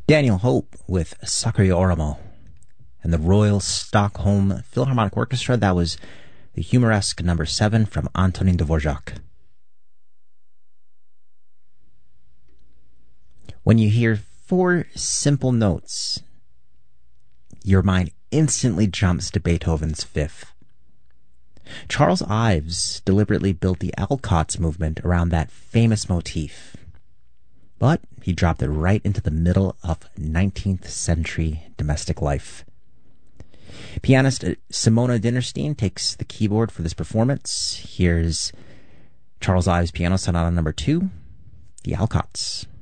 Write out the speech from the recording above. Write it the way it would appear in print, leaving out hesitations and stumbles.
Daniel Hope with Sakura Oramo. And the Royal Stockholm Philharmonic Orchestra, that was the Humoresque number 7 from Antonin Dvorak. When you hear 4 simple notes, your mind instantly jumps to Beethoven's Fifth. Charles Ives deliberately built the Alcotts movement around that famous motif, but he dropped it right into the middle of 19th century domestic life. Pianist Simona Dinnerstein takes the keyboard for this performance. Here's Charles Ives Piano Sonata number 2, the Alcotts.